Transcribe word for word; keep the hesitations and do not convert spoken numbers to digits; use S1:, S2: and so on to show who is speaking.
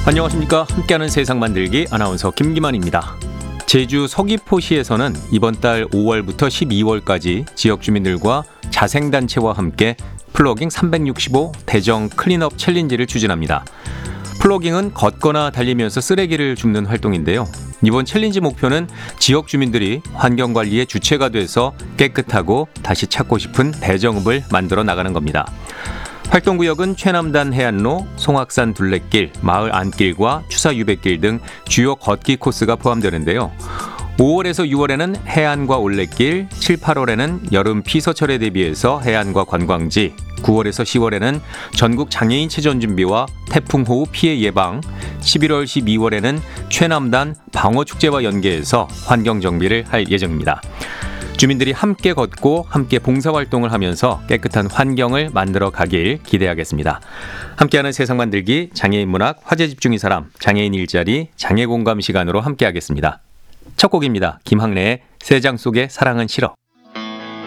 S1: 안녕하십니까. 함께하는 세상 만들기 아나운서 김기만입니다. 제주 서귀포시에서는 이번 달 오월부터 십이월까지 지역 주민들과 자생단체와 함께 플로깅 삼백육십오 대정 클린업 챌린지를 추진합니다. 플로깅은 걷거나 달리면서 쓰레기를 줍는 활동인데요. 이번 챌린지 목표는 지역 주민들이 환경관리의 주체가 돼서 깨끗하고 다시 찾고 싶은 대정읍을 만들어 나가는 겁니다. 활동구역은 최남단 해안로, 송악산 둘레길, 마을 안길과 추사 유백길 등 주요 걷기 코스가 포함되는데요. 오월에서 유월에는 해안과 올레길, 칠, 팔월에는 여름 피서철에 대비해서 해안과 관광지, 구월에서 시월에는 전국 장애인 체전 준비와 태풍호우 피해 예방, 십일월, 십이월에는 최남단 방어축제와 연계해서 환경정비를 할 예정입니다. 주민들이 함께 걷고 함께 봉사활동을 하면서 깨끗한 환경을 만들어 가길 기대하겠습니다. 함께하는 세상 만들기 장애인 문학 화제 집중이 사람 장애인 일자리 장애공감 시간으로 함께하겠습니다. 첫 곡입니다. 김학래의 세 장 속의 사랑은 싫어.